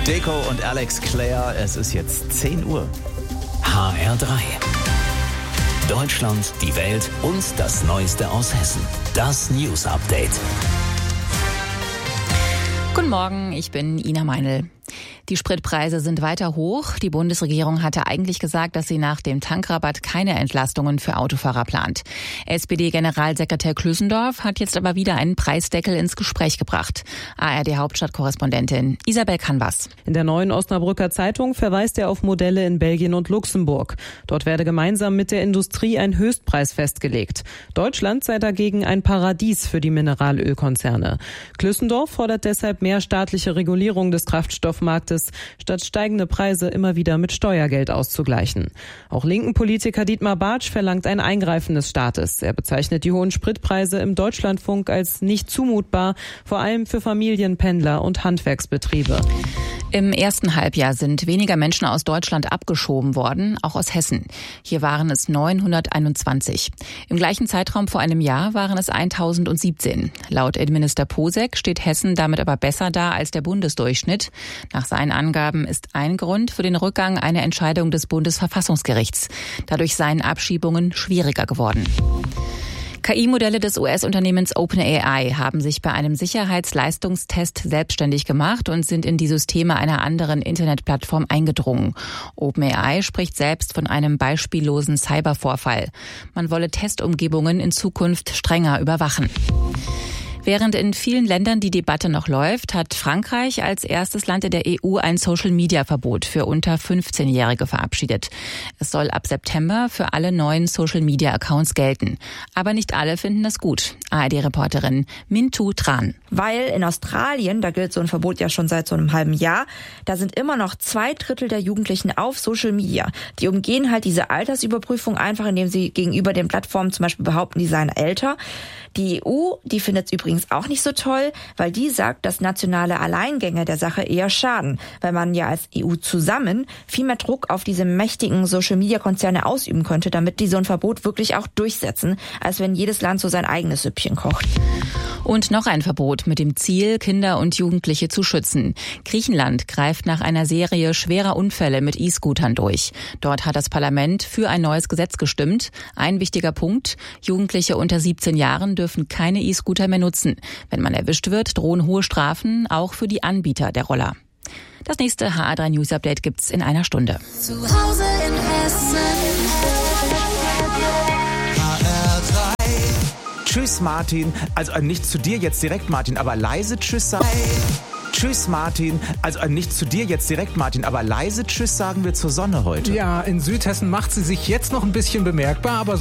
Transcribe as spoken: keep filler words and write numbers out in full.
Deco und Alex Claire, es ist jetzt zehn Uhr. H R drei. Deutschland, die Welt und das Neueste aus Hessen. Das News Update. Guten Morgen, ich bin Ina Meinl. Die Spritpreise sind weiter hoch. Die Bundesregierung hatte eigentlich gesagt, dass sie nach dem Tankrabatt keine Entlastungen für Autofahrer plant. S P D-Generalsekretär Klüssendorf hat jetzt aber wieder einen Preisdeckel ins Gespräch gebracht. A R D-Hauptstadtkorrespondentin Isabel Canvas. In der Neuen Osnabrücker Zeitung verweist er auf Modelle in Belgien und Luxemburg. Dort werde gemeinsam mit der Industrie ein Höchstpreis festgelegt. Deutschland sei dagegen ein Paradies für die Mineralölkonzerne. Klüssendorf fordert deshalb mehr staatliche Regulierung des Kraftstoffmarktes, statt steigende Preise immer wieder mit Steuergeld auszugleichen. Auch linken Politiker Dietmar Bartsch verlangt ein Eingreifen des Staates. Er bezeichnet die hohen Spritpreise im Deutschlandfunk als nicht zumutbar, vor allem für Familien, Pendler und Handwerksbetriebe. Im ersten Halbjahr sind weniger Menschen aus Deutschland abgeschoben worden, auch aus Hessen. Hier waren es neunhunderteinundzwanzig. Im gleichen Zeitraum vor einem Jahr waren es eintausendsiebzehn. Laut Innenminister Posek steht Hessen damit aber besser da als der Bundesdurchschnitt. Nach seinen Angaben ist ein Grund für den Rückgang eine Entscheidung des Bundesverfassungsgerichts. Dadurch seien Abschiebungen schwieriger geworden. K I-Modelle des U S-Unternehmens OpenAI haben sich bei einem Sicherheitsleistungstest selbstständig gemacht und sind in die Systeme einer anderen Internetplattform eingedrungen. OpenAI spricht selbst von einem beispiellosen Cybervorfall. Man wolle Testumgebungen in Zukunft strenger überwachen. Während in vielen Ländern die Debatte noch läuft, hat Frankreich als erstes Land in der E U ein Social-Media-Verbot für unter fünfzehnjährige verabschiedet. Es soll ab September für alle neuen Social-Media-Accounts gelten. Aber nicht alle finden das gut. A R D-Reporterin Mintu Tran. Weil in Australien, da gilt so ein Verbot ja schon seit so einem halben Jahr, da sind immer noch zwei Drittel der Jugendlichen auf Social Media. Die umgehen halt diese Altersüberprüfung einfach, indem sie gegenüber den Plattformen zum Beispiel behaupten, die seien älter. Die E U, die findet es übrigens auch nicht so toll, weil die sagt, dass nationale Alleingänge der Sache eher schaden, weil man ja als E U zusammen viel mehr Druck auf diese mächtigen Social-Media-Konzerne ausüben könnte, damit die so ein Verbot wirklich auch durchsetzen, als wenn jedes Land so sein eigenes Süppchen kocht. Und noch ein Verbot mit dem Ziel, Kinder und Jugendliche zu schützen. Griechenland greift nach einer Serie schwerer Unfälle mit E-Scootern durch. Dort hat das Parlament für ein neues Gesetz gestimmt. Ein wichtiger Punkt: Jugendliche unter siebzehn Jahren dürfen keine E-Scooter mehr nutzen. Wenn man erwischt wird, drohen hohe Strafen, auch für die Anbieter der Roller. Das nächste H R drei News Update gibt's in einer Stunde. Zu Hause in Hessen. H R drei. Tschüss Martin, also äh, nicht zu dir jetzt direkt Martin, aber leise Tschüss sagen. Tschüss Martin, also äh, nicht zu dir jetzt direkt Martin, aber leise Tschüss sagen wir zur Sonne heute. Ja, in Südhessen macht sie sich jetzt noch ein bisschen bemerkbar, aber